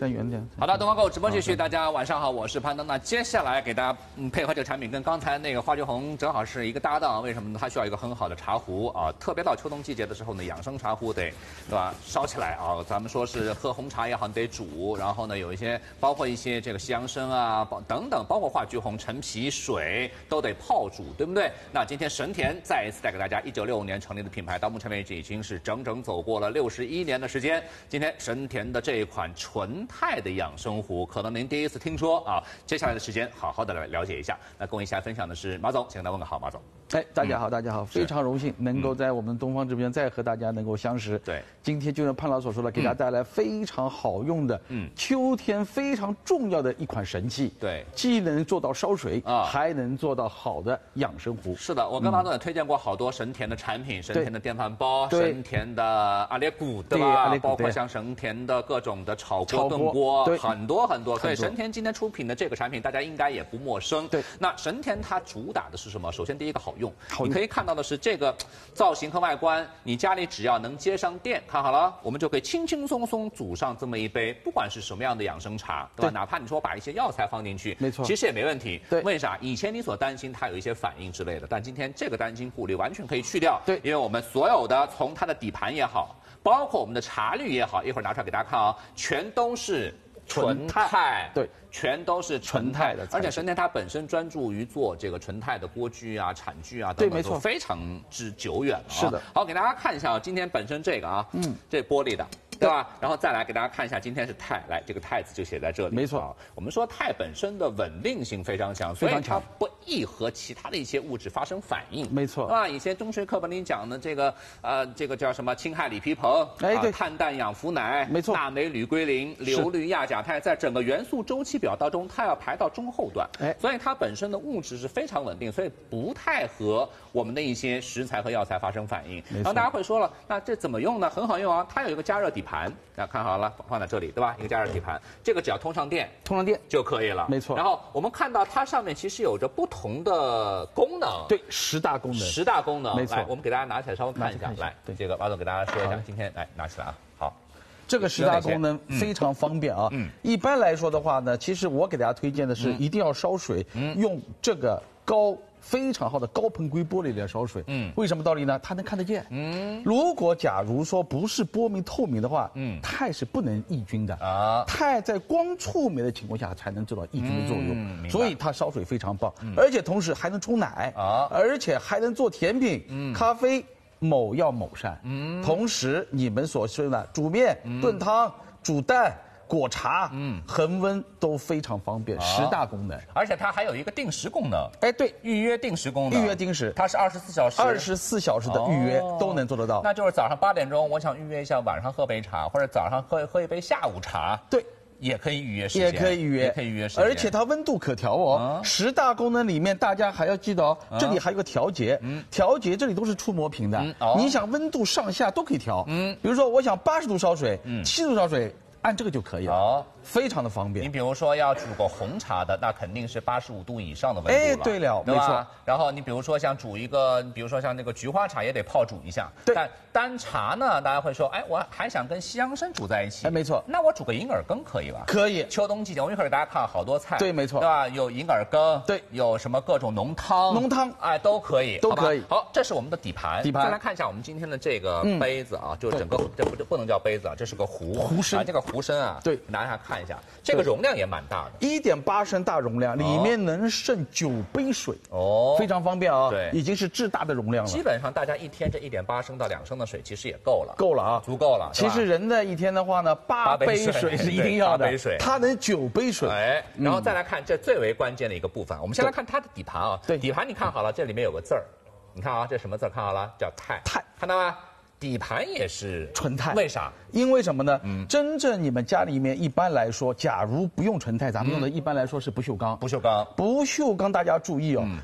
站远点。 好的，东方购物直播继续，大家晚上好，我是潘登。那接下来给大家配合这个产品，跟刚才那个花菊红正好是一个搭档。为什么呢？它需要一个很好的茶壶啊，特别到秋冬季节的时候呢，养生茶壶得，对吧？烧起来啊，咱们说是喝红茶也好，你得煮，然后呢，有一些包括一些这个西洋参啊，等等，包括花菊红、陈皮、水都得泡煮，对不对？那今天神田再一次带给大家1965年成立的品牌，到目前为止已经是整整走过了61年的时间。今天神田的这一款纯钛的养生壶，可能您第一次听说啊。接下来的时间，好好的来了解一下。那跟我一起来分享的是马总，请跟他问个好，马总。 哎，大家好，大家好，非常荣幸能够在我们东方直播间再和大家能够相识。 对， 今天就像潘老所说的，给大家带来非常好用的，秋天非常重要的一款神器。 对， 既能做到烧水啊，还能做到好的养生壶。 是的，我跟马总也推荐过好多神田的产品，神田的电饭煲，神田的阿列谷，对吧？包括像神田的各种的炒锅、炖锅，很多很多。所以神田今天出品的这个产品，大家应该也不陌生。 对， 那神田它主打的是什么？首先第一个好用，你可以看到的是这个造型和外观，你家里只要能接上电，看好了，我们就可以轻轻松松煮上这么一杯，不管是什么样的养生茶，对吧？哪怕你说把一些药材放进去， 没错， 其实也没问题。 对， 为啥？以前你所担心它有一些反应之类的，但今天这个担心顾虑完全可以去掉。 对， 因为我们所有的从它的底盘也好，包括我们的茶滤也好，一会儿拿出来给大家看啊，全都是纯钛， 对， 全都是纯钛的。而且神田它本身专注于做这个纯钛的锅具啊、铲具啊等等，都非常之久远了。 是的， 好，给大家看一下啊，今天本身这个啊，这玻璃的。对吧？然后再来给大家看一下，今天是钛，来这个钛字就写在这里。 没错， 我们说钛本身的稳定性非常强，所以它不易和其他的一些物质发生反应。 没错， 啊，以前中学课本里讲的这个这个叫什么氢氦锂铍硼， 哎对， 碳氮氧氟氖， 没错， 钠镁铝硅磷，硫氯氩钾钛，在整个元素周期表当中，它要排到中后段。哎，所以它本身的物质是非常稳定，所以不太和我们的一些食材和药材发生反应。然后大家会说了，那这怎么用呢？很好用啊，它有一个加热底盘，大家看好了，放在这里，对吧？一个加热底盘，这个只要通上电就可以了。 没错。 然后我们看到它上面其实有着不同的功能， 对，10大功能，没错。 来，我们给大家拿起来稍微看一下，来，这个马总给大家说一下，今天来拿起来啊，好。 这个10大功能非常方便啊。一般来说的话呢，其实我给大家推荐的是一定要烧水，用这个非常好的高硼硅玻璃来烧水。为什么道理呢？它能看得见。如果假如说不是波明透明的话，钛是不能抑菌的啊。钛在光触媒的情况下才能做到抑菌的作用，所以它烧水非常棒，而且同时还能冲奶啊，而且还能做甜品、咖啡、某药某膳。同时你们所说的煮面、炖汤、煮蛋、果茶，恒温都非常方便，10大功能， 而且它还有一个定时功能。 哎，对， 预约定时功能， 预约定时， 它是24小时 ，24小时的预约都能做得到。 那就是早上8点钟，我想预约一下晚上喝杯茶，或者早上喝一杯下午茶。 对。 也可以预约时间， 也可以预约时间，而且它温度可调哦。10大功能里面，大家还要记得哦，这里还有个调节，调节这里都是触摸屏的，你想温度上下都可以调。比如说我想80度烧水，70度烧水，按这个就可以了。非常的方便。 你比如说要煮个红茶的，那肯定是85度以上的温度了。 哎，对了，没错。 然后你比如说像煮一个，比如说像那个菊花茶也得泡煮一下。 对。 但单茶呢，大家会说，哎，我还想跟西洋参煮在一起。 哎，没错。 那我煮个银耳羹可以吧？ 可以。 秋冬季节，我一会儿给大家看好多菜。 对，没错。 对吧？有银耳羹， 对， 有什么各种浓汤，哎，都可以， 都可以。 好，这是我们的底盘。再来看一下我们今天的这个杯子啊，就整个这不能叫杯子啊，这是个壶身。这个壶身啊， 对， 拿下看一下，这个容量也蛮大的 ，1.8升大容量，里面能盛9杯水哦，非常方便啊。 对， 已经是至大的容量了。 基本上大家一天这1.8升到2升的水其实也够了， 够了啊， 足够了。 其实人在一天的话呢，8杯水是一定要的，它能9杯水。 哎，然后再来看这最为关键的一个部分，我们先来看它的底盘啊。 对， 底盘你看好了，这里面有个字儿，你看啊，这什么字？看好了，叫钛，看到吗？底盘也是纯钛， 为啥？ 因为什么呢？真正你们家里面一般来说，假如不用纯钛，咱们用的一般来说是不锈钢。 不锈钢， 大家注意哦，